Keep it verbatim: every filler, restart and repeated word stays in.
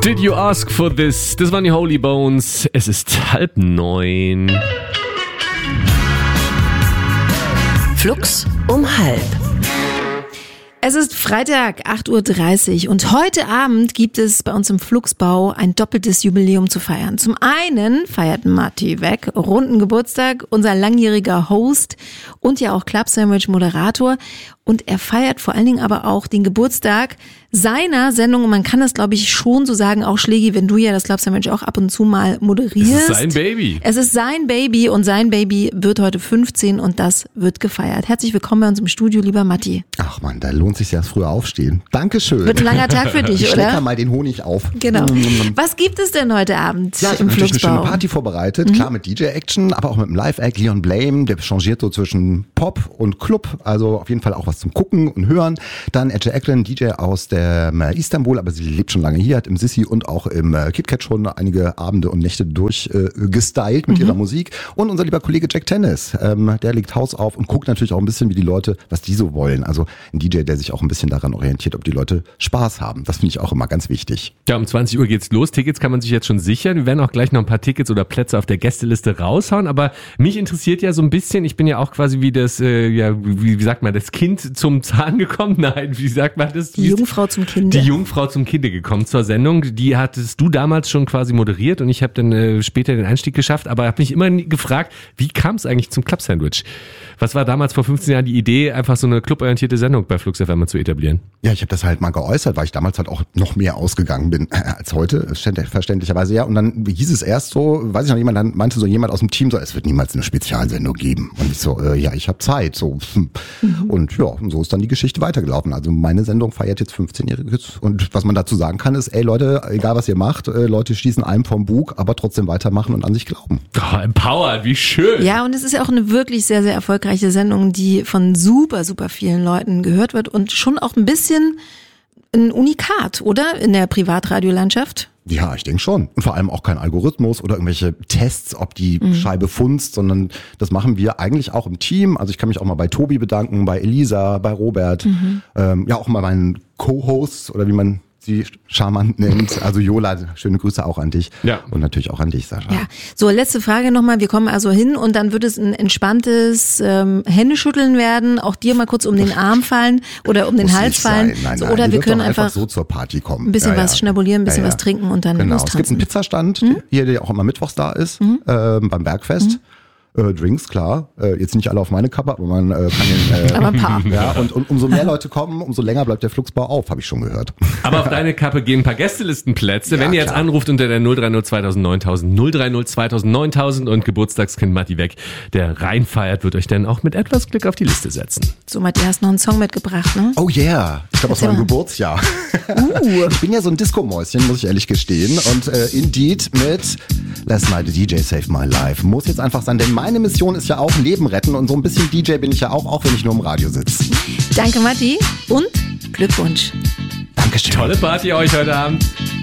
Did you ask for this? Das waren die Holy Bones. Es ist halb neun. Flux um halb. Es ist Freitag, acht Uhr dreißig und heute Abend gibt es bei uns im Fluxbau ein doppeltes Jubiläum zu feiern. Zum einen feiert Matti Weck runden Geburtstag, unser langjähriger Host und ja auch Club Sandwich Moderator. Und er feiert vor allen Dingen aber auch den Geburtstag seiner Sendung. Und man kann das, glaube ich, schon so sagen, auch Schlägi, wenn du ja das Club Sandwich auch ab und zu mal moderierst. Es ist sein Baby. Es ist sein Baby und sein Baby wird heute fünfzehn und das wird gefeiert. Herzlich willkommen bei uns im Studio, lieber Matti. Ach man, da lohnt sich ja das frühe Aufstehen. Dankeschön. Wird ein langer Tag für dich, ich oder? Ich schlecke mal den Honig auf. Genau. Was gibt es denn heute Abend ja, ich im habe natürlich Fluxbau? eine schöne Party vorbereitet, mhm. klar mit D J-Action, aber auch mit einem Live-Act. Leon Blame, der changiert so zwischen Pop und Club, also auf jeden Fall auch was zum Gucken und Hören. Dann Ece Eklund, D J aus der äh, Istanbul, aber sie lebt schon lange hier, hat im Sissi und auch im äh, KitKat schon einige Abende und Nächte durchgestylt äh, mit mhm. ihrer Musik. Und unser lieber Kollege Jack Tennis, ähm, der legt Haus auf und guckt natürlich auch ein bisschen, wie die Leute, was die so wollen. Also ein D J, der sich auch ein bisschen daran orientiert, ob die Leute Spaß haben. Das finde ich auch immer ganz wichtig. Ja, um zwanzig Uhr geht's los. Tickets kann man sich jetzt schon sichern. Wir werden auch gleich noch ein paar Tickets oder Plätze auf der Gästeliste raushauen. Aber mich interessiert ja so ein bisschen, ich bin ja auch quasi wie das, äh, ja, wie, wie sagt man, das Kind zum Zahn gekommen. Nein, wie sagt man das? Die Jungfrau zum Kinde. Die Jungfrau zum Kinde gekommen zur Sendung. Die hattest du damals schon quasi moderiert und ich habe dann äh, später den Einstieg geschafft. Aber habe mich immer gefragt, wie kam es eigentlich zum Club Sandwich? Was war damals vor fünfzehn Jahren die Idee, einfach so eine cluborientierte Sendung bei Flux F M zu etablieren? Ja, ich habe das halt mal geäußert, weil ich damals halt auch noch mehr ausgegangen bin äh, als heute, verständlicherweise, ja. Und dann hieß es erst so, weiß ich noch, jemand, dann meinte so jemand aus dem Team so, es wird niemals eine Spezialsendung geben. Und ich so, äh, ja, ich habe Zeit. So. Mhm. Und ja, und so ist dann die Geschichte weitergelaufen. Also meine Sendung feiert jetzt fünfzehnjähriges. Und was man dazu sagen kann, ist, ey Leute, egal was ihr macht, äh, Leute schießen einem vom Bug, aber trotzdem weitermachen und an sich glauben. Oh, empowered, wie schön. Ja, und es ist ja auch eine wirklich sehr, sehr erfolgreiche Sendung, die von super, super vielen Leuten gehört wird und schon auch ein bisschen ein Unikat, oder? In der Privatradiolandschaft? Ja, ich denke schon. Und vor allem auch kein Algorithmus oder irgendwelche Tests, ob die mhm. Scheibe funzt, sondern das machen wir eigentlich auch im Team. Also ich kann mich auch mal bei Tobi bedanken, bei Elisa, bei Robert, mhm. ähm, ja auch mal meinen Co-Hosts oder wie man sie charmant nennt. Also Jola, schöne Grüße auch an dich. Ja. Und natürlich auch an dich, Sascha. Ja. So, letzte Frage nochmal. Wir kommen also hin und dann wird es ein entspanntes ähm, Händeschütteln werden, auch dir mal kurz um den Arm fallen oder um den Muss Hals fallen. Nein, nein, so, nein. oder wir wir können einfach, einfach so zur Party kommen. Ein bisschen ja, was ja. schnabulieren, ein bisschen ja, ja. was trinken und dann genau. lostanzen. Es gibt einen Pizzastand, hm? hier, der auch immer mittwochs da ist, mhm. ähm, beim Bergfest. Mhm. Äh, Drinks, klar. Äh, jetzt nicht alle auf meine Kappe, aber man äh, kann den... Äh, aber ein paar. Ja, und, und umso mehr Leute kommen, umso länger bleibt der Fluxbau auf, habe ich schon gehört. Aber auf deine Kappe gehen ein paar Gästelistenplätze. Ja, wenn ihr jetzt klar. anruft unter der null drei null zweitausend neuntausend, null drei null zweitausend neuntausend und Geburtstagskind Matti Weck, der reinfeiert, wird euch dann auch mit etwas Glück auf die Liste setzen. So, Matti, hast noch einen Song mitgebracht, ne? Oh yeah, ich glaube aus meinem Geburtsjahr. Uh. Ich bin ja so ein Disco-Mäuschen, muss ich ehrlich gestehen. Und äh, Indeed mit Last Night the D J Saved My Life muss jetzt einfach sein, denn meine Mission ist ja auch Leben retten und so ein bisschen D J bin ich ja auch, auch wenn ich nur im Radio sitze. Danke, Matti, und Glückwunsch. Dankeschön. Tolle Party euch heute Abend.